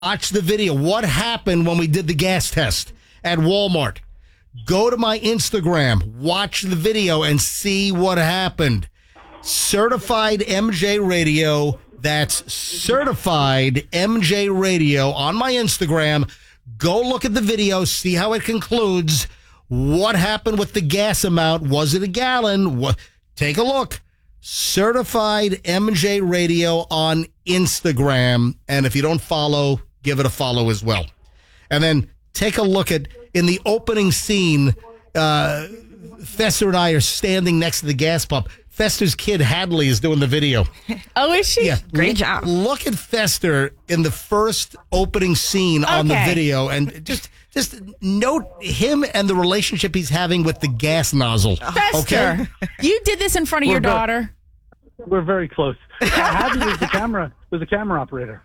Watch the video. What happened when we did the gas test at Walmart? Go to my Instagram, watch the video, and see what happened. Certified MJ Radio. That's Certified MJ Radio on my Instagram. Go look at the video, see how it concludes. What happened with the gas amount? Was it a gallon? Take a look. Certified MJ Radio on Instagram. And if you don't follow, give it a follow as well. And then take a look at, in the opening scene, Fester and I are standing next to the gas pump. Fester's kid, Hadley, is doing the video. Oh, is she? Yeah. Great job. Look at Fester in the first opening scene on the video, and just note him and the relationship he's having with the gas nozzle. Fester, okay? You did this in front of your daughter. We're very close. Hadley was the camera operator.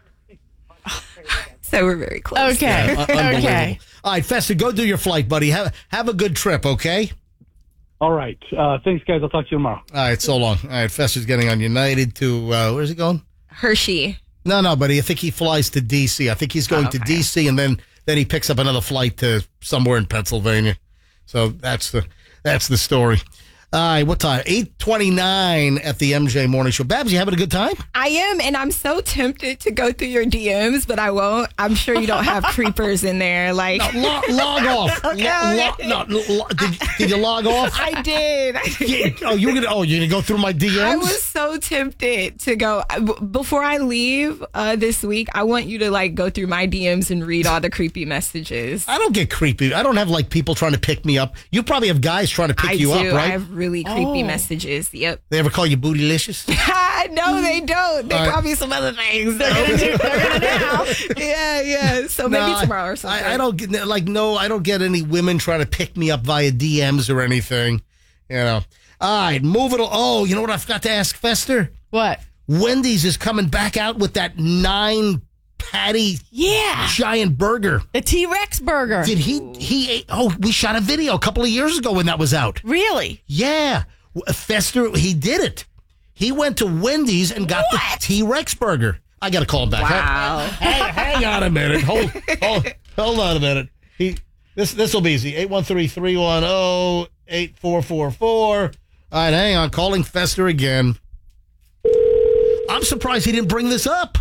So we're very close. Okay. Yeah, unbelievable. Okay. All right, Fester, go do your flight, buddy. Have a good trip, okay? All right. Thanks, guys. I'll talk to you tomorrow. All right, so long. All right, Fester's getting on United to, where's he going? Hershey. No, buddy. I think he flies to D.C. I think he's going to D.C. and then he picks up another flight to somewhere in Pennsylvania. So that's the story. All right, what time? 8:29 at the MJ Morning Show. Babs, you having a good time? I am, and I'm so tempted to go through your DMs, but I won't. I'm sure you don't have creepers in there. Like, no, log off. Okay. Did you log off? I did. You're gonna go through my DMs? I was so tempted to go. Before I leave this week, I want you to go through my DMs and read all the creepy messages. I don't get creepy. I don't have people trying to pick me up. You probably have guys trying to pick you up, right? I have really creepy messages. Yep. They ever call you bootylicious? No, they don't. They call me some other things. They're gonna now. Yeah. So maybe tomorrow or something. I don't get I don't get any women trying to pick me up via DMs or anything. You know. All right, moving on. Oh, you know what I forgot to ask Fester? What? Wendy's is coming back out with that 9-patty giant burger. The T-Rex burger. Did he ate? Oh, we shot a video a couple of years ago when that was out. Really? Yeah. Fester, he did it. He went to Wendy's and got the T-Rex burger. I got to call him back. Wow. Hang on a minute. Hold on a minute. This will be easy. 813-310-8444. All right, hang on. Calling Fester again. I'm surprised he didn't bring this up.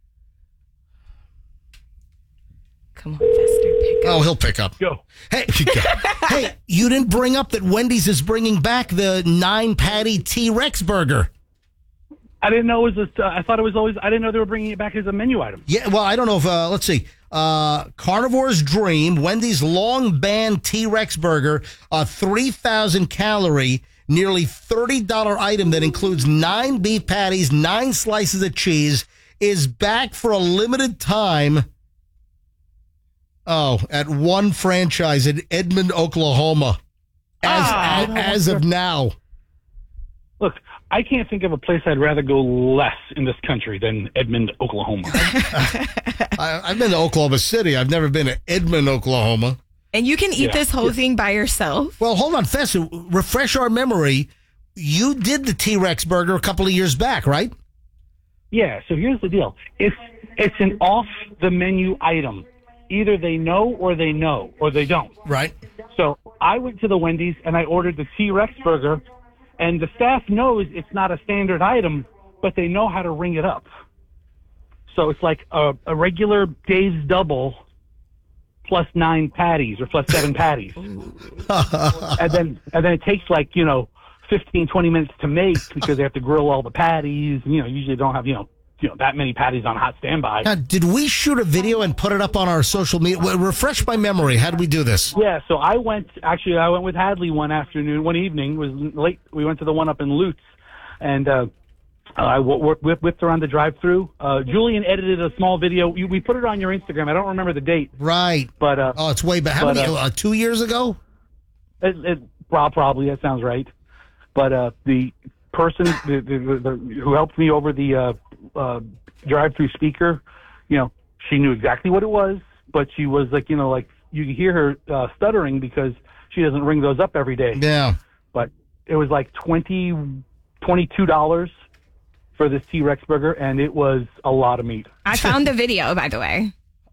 Come on, Fester, pick up. Oh, he'll pick up. Go. Hey, you didn't bring up that Wendy's is bringing back the 9-patty T-Rex burger. I didn't know it was. I thought it was always. I didn't know they were bringing it back as a menu item. Yeah, well, I don't know if. Let's see. Carnivore's Dream, Wendy's long band T-Rex burger, a 3,000 calorie, nearly $30 item that includes 9 beef patties, 9 slices of cheese, is back for a limited time. Oh, at one franchise in Edmond, Oklahoma, as of now. Look, I can't think of a place I'd rather go less in this country than Edmond, Oklahoma. I've been to Oklahoma City. I've never been to Edmond, Oklahoma. And you can eat this whole thing by yourself? Well, hold on, Fester. Refresh our memory. You did the T-Rex burger a couple of years back, right? Yeah, so here's the deal. It's an off-the-menu item. Either they know or they don't. Right. So I went to the Wendy's and I ordered the T-Rex burger, and the staff knows it's not a standard item, but they know how to ring it up. So it's like a regular Dave's double plus 9 patties or plus 7 patties. and then it takes 15, 20 minutes to make because they have to grill all the patties. Usually don't have, that many patties on hot standby. Now, did we shoot a video and put it up on our social media? Well, refresh my memory. How did we do this? Yeah, so I went with Hadley one evening. It was late. We went to the one up in Lutz, and I whipped around the drive-through. Julian edited a small video. We put it on your Instagram. I don't remember the date. Right. But it's way back. How many? 2 years ago? Probably, that sounds right. But the person who helped me over the drive-through speaker, she knew exactly what it was, but she was you could hear her stuttering because she doesn't ring those up every day. Yeah. But it was $22 for this T-Rex burger, and it was a lot of meat. I found the video, by the way.